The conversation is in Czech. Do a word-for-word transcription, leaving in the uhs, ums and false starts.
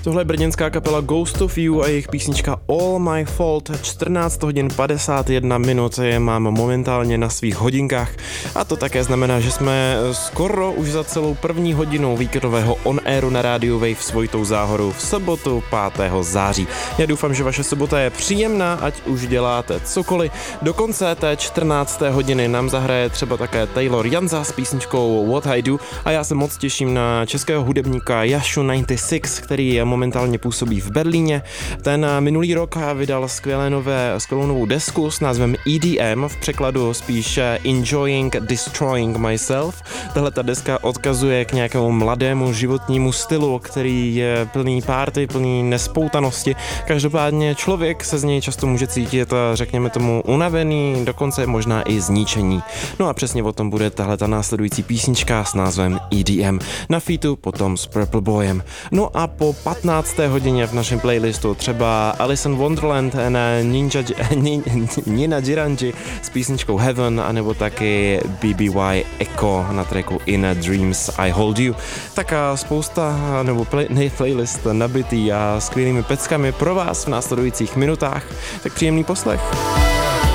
Tohle je brněnská kapela Ghost of You a jejich písnička All My Fault. čtrnáct hodin padesát jedna minut je mám momentálně na svých hodinkách a to také znamená, že jsme skoro už za celou první hodinu víkendového on-airu na rádiu Wave s Vojtou Záhorou v sobotu pátého září. Já doufám, že vaše sobota je příjemná, ať už děláte cokoliv. Do konce té čtrnácté hodiny nám zahraje třeba také Taylor Janza s písničkou What I Do a já se moc těším na českého hudebníka Jashu devadesát šest, který momentálně působí v Berlíně. Ten minulý rok vydal skvělé nové, skvělou novou desku s názvem E D M, v překladu spíš Enjoying Destroying Myself. Tahle ta deska odkazuje k nějakému mladému životnímu stylu, který je plný party, plný nespoutanosti. Každopádně člověk se z něj často může cítit, řekněme tomu, unavený, dokonce možná i zničení. No a přesně o tom bude tahle ta následující písnička s názvem E D M. Na featu potom s Purple Boyem. No a po patnácté hodině v našem playlistu třeba Alice in Wonderland na Ninja, Nina Giranji s písničkou Heaven, anebo taky B B Y Echo na tracku In a Dreams I Hold You. Tak a spousta, nebo play, ne, playlist nabitý a skvělými peckami pro vás v následujících minutách. Tak příjemný poslech.